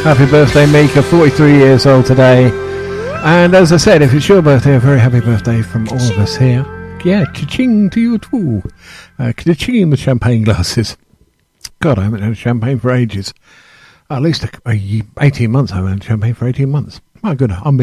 Happy birthday, Mika, 43 years old today. And as I said, if it's your birthday, a very happy birthday from all of us here. Yeah, cha-ching to you too. Cha-ching in the champagne glasses. God, I haven't had champagne for ages. At least 18 months. I haven't had champagne for 18 months. My goodness, I'm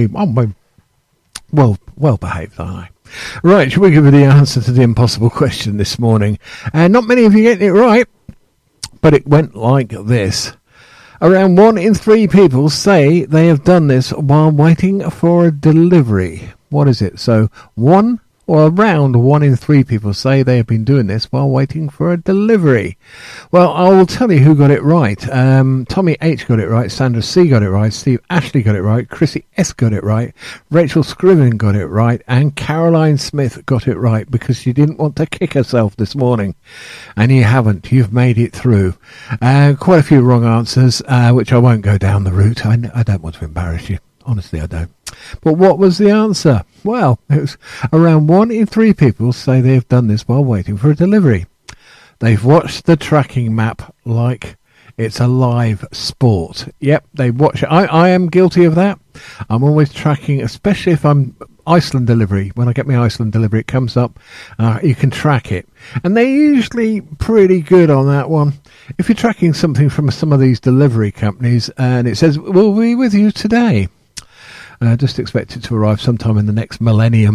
well behaved, aren't I? Right, shall we give you the answer to the impossible question this morning? And not many of you getting it right, but it went like this. Around 1 in 3 people say they have done this while waiting for a delivery. What is it? So around 1 in 3 people say they have been doing this while waiting for a delivery. Well, I will tell you who got it right. Tommy H got it right, Sandra C got it right, Steve Ashley got it right, Chrissy S got it right, Rachel Scriven got it right, and Caroline Smith got it right because she didn't want to kick herself this morning. And you haven't. You've made it through. Quite a few wrong answers, which I won't go down the route. I don't want to embarrass you. Honestly, I don't. But what was the answer? Well, it was around 1 in 3 people say they have done this while waiting for a delivery. They've watched the tracking map like it's a live sport. Yep, they watch it. I am guilty of that. I'm always tracking, especially if I'm Iceland delivery. When I get my Iceland delivery, it comes up. You can track it. And they're usually pretty good on that one. If you're tracking something from some of these delivery companies and it says, we'll be with you today. Just expect it to arrive sometime in the next millennium.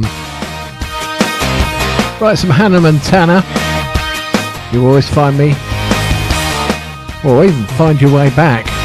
Right, some Hannah Montana. You always find me. Or even find your way back.